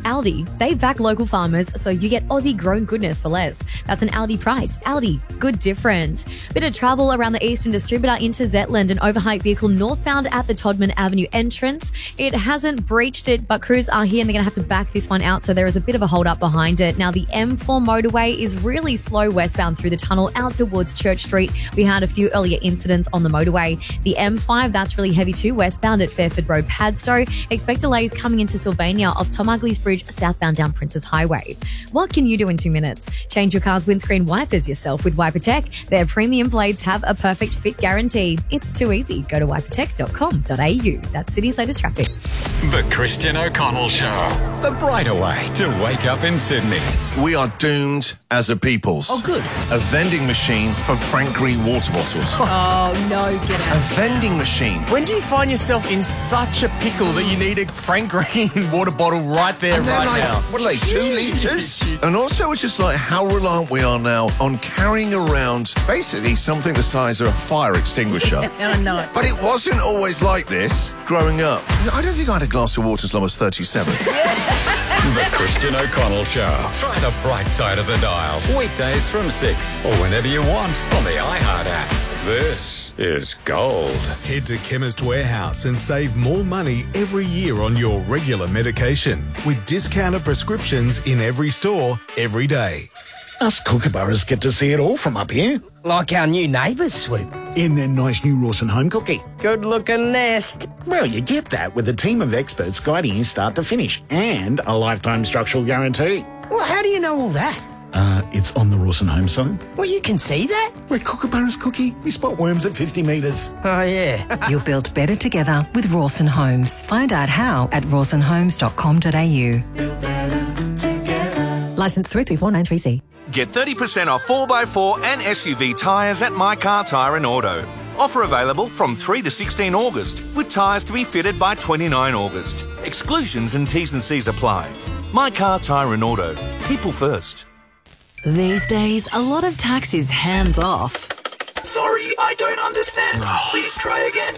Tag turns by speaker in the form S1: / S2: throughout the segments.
S1: Aldi, they back local farmers so you get Aussie-grown goodness for less. That's an Aldi price. Aldi, good different. Bit of trouble around the Eastern Distributor into Zetland. An overhyped vehicle northbound at the Todman Avenue entrance. It hasn't breached it, but crews are here and they're going to have to back this one out, so there is a bit of a hold up behind it. Now, the M4 motorway is really slow westbound through the tunnel out towards Church Street. We had a few earlier incidents on the motorway. The M5, that's really heavy too, westbound at Fairford Road, Padstow. Expect delays coming into Sylvania off Tom Ugley's Bridge, southbound down Princess Highway. What can you do in 2 minutes? Change your car's windscreen wipers yourself with WiperTech. Their premium blades have a perfect fit guarantee. It's too easy. Go to wipertech.com.au. That's City's latest traffic.
S2: The Christian O'Connell Show. The brighter way to wake up in Sydney.
S3: We are doomed as a peoples.
S4: Oh, good.
S3: A vending machine for Frank Green water bottles.
S5: Oh, no, get
S3: A
S5: out.
S3: vending machine.
S4: When do you find yourself in such a pickle that you need a Frank Green water bottle right there,
S3: And they're
S4: right
S3: like,
S4: now?
S3: what are they, 2 litres? And also it's just like how reliant we are now on carrying around basically something the size of a fire extinguisher.
S5: I know.
S3: But it wasn't always like this growing up. I don't think I had a glass of water until I was 37.
S2: The Christian O'Connell Show. Try the bright side of the dial. Weekdays from 6 or whenever you want on the iHeart app. This is gold.
S6: Head to Chemist Warehouse and save more money every year on your regular medication with discounted prescriptions in every store, every day.
S7: Us kookaburras get to see it all from up here.
S4: Like our new neighbours, Swoop.
S7: In their nice new Rawson home cookie.
S4: Good-looking nest.
S7: Well, you get that with a team of experts guiding you start to finish and a lifetime structural guarantee.
S4: Well, how do you know all that?
S7: It's on the Rawson home side.
S4: Well, you can see that?
S7: Where kookaburras cookie, we spot worms at 50 metres.
S4: Oh, yeah.
S8: You'll build better together with Rawson Homes. Find out how at rawsonhomes.com.au. Licence 33493C.
S9: Get 30% off 4x4 and SUV tyres at My Car Tyre and Auto. Offer available from 3 to 16 August, with tyres to be fitted by 29 August. Exclusions and T's and C's apply. My Car Tyre and Auto. People first.
S8: These days, a lot of tax is hands off.
S9: Sorry, I don't understand. Please try again.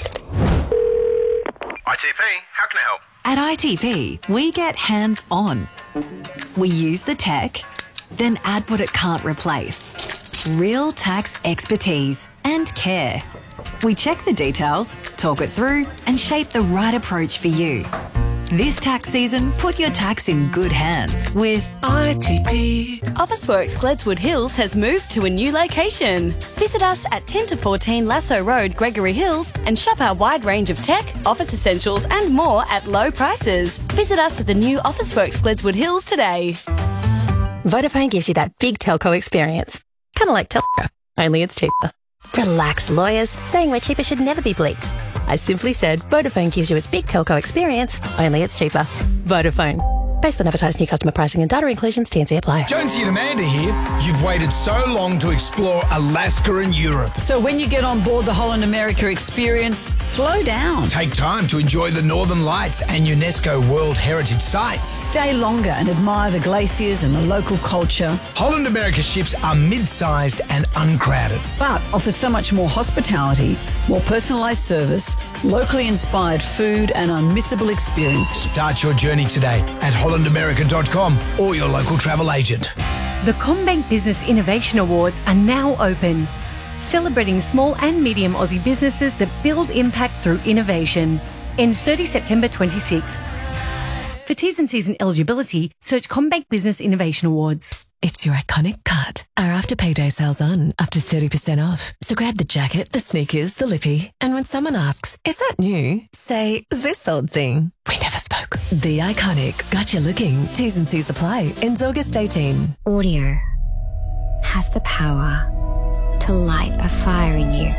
S3: ITP, how can I help?
S8: At ITP, we get hands on. We use the tech, then add what it can't replace. Real tax expertise and care. We check the details, talk it through, and shape the right approach for you. This tax season, put your tax in good hands with
S4: ITP.
S5: Officeworks Gledswood Hills has moved to a new location. Visit us at 10 to 14 Lasso Road, Gregory Hills, and shop our wide range of tech, office essentials, and more at low prices. Visit us at the new Officeworks Gledswood Hills today.
S10: Vodafone gives you that big telco experience. Kind of like Telco, only it's cheaper. Relax, lawyers. Saying we're cheaper should never be bleeped. I simply said Vodafone gives you its big telco experience, only it's cheaper. Vodafone. Based on advertised new customer pricing and data inclusions, T&C apply.
S11: Jonesy and Amanda here. You've waited so long to explore Alaska and Europe.
S12: So when you get on board the Holland America experience, slow down.
S11: Take time to enjoy the Northern Lights and UNESCO World Heritage Sites.
S12: Stay longer and admire the glaciers and the local culture.
S11: Holland America ships are mid-sized and uncrowded,
S12: but offer so much more hospitality, more personalised service, locally inspired food and unmissable experience.
S11: Start your journey today at hollandamerica.com or your local travel agent.
S13: The CommBank Business Innovation Awards are now open, celebrating small and medium Aussie businesses that build impact through innovation. Ends 30 September 26. For T's and C's and eligibility, search CommBank Business Innovation Awards.
S14: Psst, it's your iconic cut. Our after payday sales on, up to 30% off. So grab the jacket, the sneakers, the lippy, and when someone asks, is that new? Say, this old thing. We never spoke. The iconic got you looking. T's and C's apply. Ends August 18.
S15: Audio has the power to light a fire in you.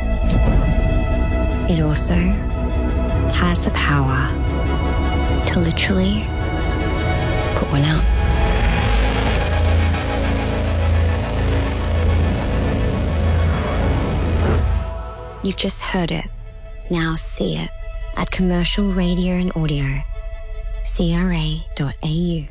S15: It also has the power to literally put one out. You've just heard it. Now see it at Commercial Radio and Audio, CRA.au.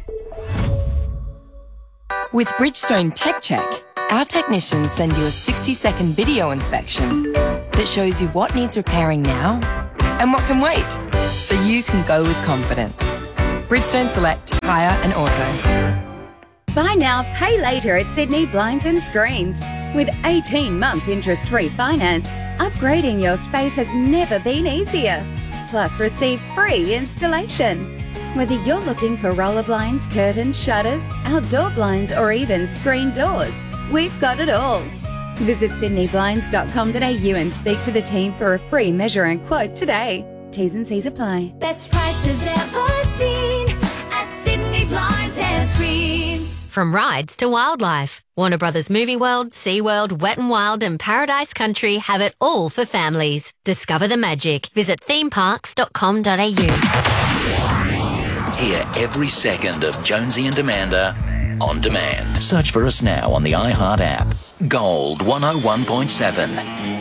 S16: With Bridgestone Tech Check, our technicians send you a 60-second video inspection that shows you what needs repairing now and what can wait, so you can go with confidence. Bridgestone Select Tyre and Auto.
S17: Buy now, pay later at Sydney Blinds and Screens. With 18 months interest-free finance, upgrading your space has never been easier. Plus, receive free installation. Whether you're looking for roller blinds, curtains, shutters, outdoor blinds, or even screen doors, we've got it all. Visit sydneyblinds.com.au and speak to the team for a free measure and quote today. T's and C's apply.
S18: Best prices ever seen at Sydney Blinds and Screens.
S1: From rides to wildlife, Warner Brothers Movie World, SeaWorld, Wet n Wild and Paradise Country have it all for families. Discover the magic. Visit themeparks.com.au.
S19: Hear every second of Jonesy and Amanda on demand. Search for us now on the iHeart app. Gold 101.7.